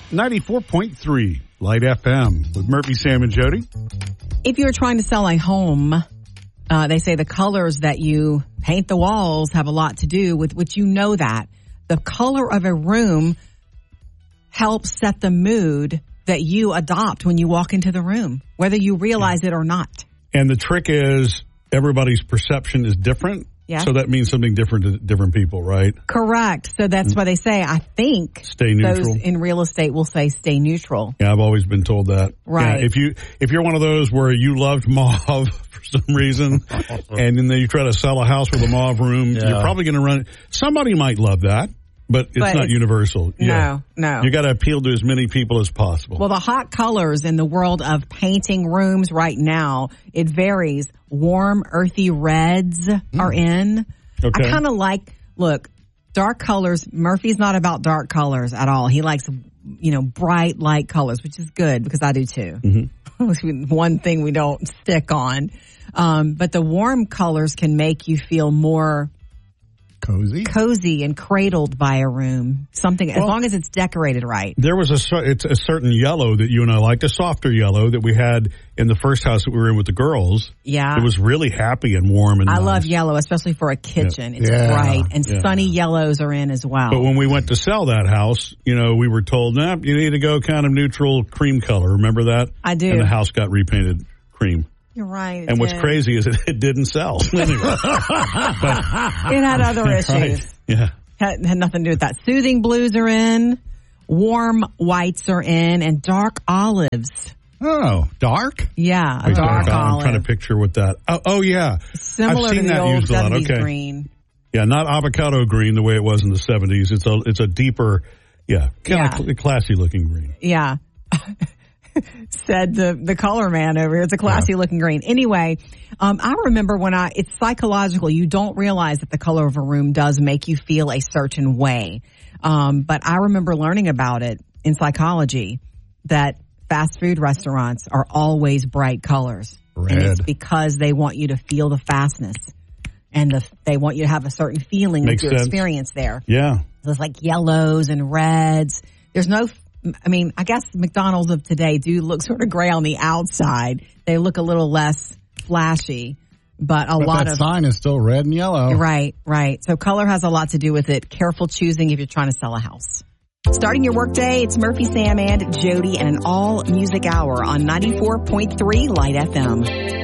94.3 Light FM with Murphy, Sam, and Jody. If you're trying to sell a home, they say the colors that you paint the walls have a lot to do with which you know that. The color of a room helps set the mood that you adopt when you walk into the room, whether you realize it or not. And the trick is everybody's perception is different. Yeah. So that means something different to different people, right? Correct. So that's why they say, I think, stay neutral. Those in real estate will say stay neutral. Yeah, I've always been told that. Right. Yeah, if you're one of those where you loved mauve for some reason, and then you try to sell a house with a mauve room, you're probably going to run. Somebody might love that, but it's not universal. No. You got to appeal to as many people as possible. Well, the hot colors in the world of painting rooms right now, it varies. Warm, earthy reds are in. Okay. I kind of look, dark colors. Murphy's not about dark colors at all. He likes, bright, light colors, which is good because I do too. Mm-hmm. One thing we don't stick on. But the warm colors can make you feel more cozy and cradled by a room. Something, as long as it's decorated right. There was it's a certain yellow that you and I liked, a softer yellow that we had in the first house that we were in with the girls. Yeah. It was really happy and warm and nice. I love yellow, especially for a kitchen. It's bright, and sunny yellows are in as well. But when we went to sell that house, we were told, you need to go kind of neutral cream color. Remember that? I do. And the house got repainted cream. You're right. And what's crazy is it didn't sell. Anyway. It had other issues. Right. Yeah. Had nothing to do with that. Soothing blues are in, warm whites are in, and dark olives. Oh, dark? Yeah, a dark olive. I'm trying to picture what that. Oh yeah. Similar I've seen to the that old used a lot. 70s Okay. green. Yeah, not avocado green the way it was in the 70s. It's a deeper, kind of classy looking green. Yeah. Said the color man over here. It's a classy looking green. Anyway, I remember it's psychological. You don't realize that the color of a room does make you feel a certain way. But I remember learning about it in psychology that fast food restaurants are always bright colors. Red. And it's because they want you to feel the fastness. And they want you to have a certain feeling Makes of your sense. experience there. Yeah. So it's like yellows and reds. I guess McDonald's of today do look sort of gray on the outside. They look a little less flashy, but that sign is still red and yellow. Right. So color has a lot to do with it. Careful choosing if you're trying to sell a house. Starting your workday, it's Murphy, Sam, and Jody, and an all-music hour on 94.3 Light FM.